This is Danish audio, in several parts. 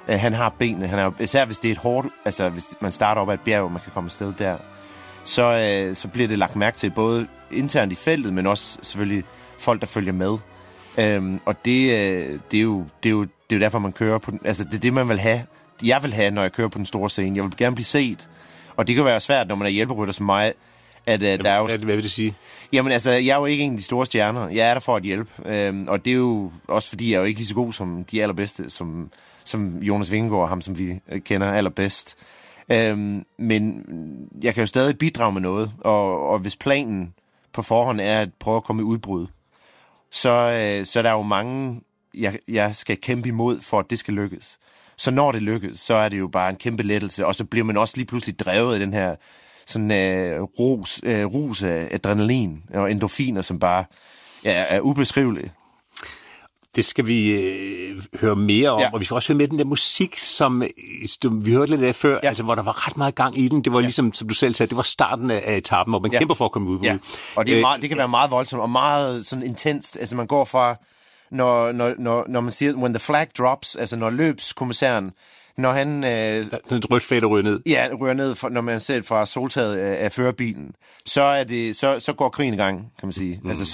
Han har benene. Især hvis det er et hårdt... Altså, hvis man starter op ad et bjerg, og man kan komme afsted der, så bliver det lagt mærke til, både internt i feltet, men også selvfølgelig folk, der følger med. Og det er jo derfor, man kører på den. Altså, det er det, man vil have. Jeg vil have, når jeg kører på den store scene. Jeg vil gerne blive set. Og det kan være svært, når man er hjælperytter som mig, at der er jo... Hvad vil det sige? Jamen altså, jeg er jo ikke en af de store stjerner. Jeg er der for at hjælpe. Og det er jo også fordi, jeg er jo ikke lige så god som de allerbedste, som Jonas Vingegaard, ham som vi kender allerbedst. Men jeg kan jo stadig bidrage med noget. Og hvis planen på forhånd er at prøve at komme i udbrud, så er der jo mange, jeg skal kæmpe imod, for at det skal lykkes. Så når det lykkes, så er det jo bare en kæmpe lettelse. Og så bliver man også lige pludselig drevet af den her sådan rus af adrenalin og endorfiner, som bare er ubeskrivelige. Det skal vi høre mere om, og vi skal også høre med den der musik, som vi hørte lidt af før, altså, hvor der var ret meget gang i den. Det var ligesom, som du selv sagde, det var starten af etappen, hvor man kæmper for at komme ud. Ja. Og det kan være meget voldsomt og meget sådan intenst. Altså man går fra, når man siger, when the flag drops, altså når løbskommissæren, når han... Den rødt fætter ryger ned. Ja, ryger ned, når man ser det fra soltaget af førerbilen. Så går krigen i gang, kan man sige. Altså,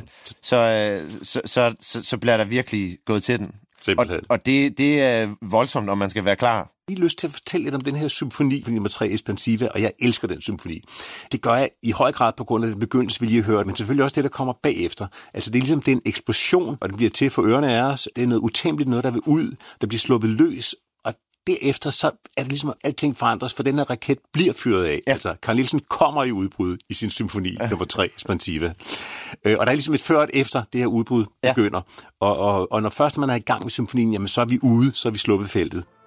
så bliver der virkelig gået til den. Simpelthen. Og det er voldsomt, om man skal være klar. Jeg har lyst til at fortælle lidt om den her symfoni, nummer 3, Espansiva, og jeg elsker den symfoni. Det gør jeg i høj grad på grund af den begyndelse, vi lige har hørt, men selvfølgelig også det, der kommer bagefter. Altså det er ligesom, det er en eksplosion, og det bliver til for ørerne af os. Det er noget utæmmeligt, noget der vil ud, der bliver sluppet løs, og derefter så er det ligesom, at alting forandres, for den her raket bliver fyret af. Ja. Altså Carl Nielsen kommer i udbrud i sin symfoni, nummer 3, Espansiva. Og der er ligesom et før og et efter, det her udbrud begynder. Og når først man er i gang med symfonien, jamen så er vi ude, så er vi sluppet feltet.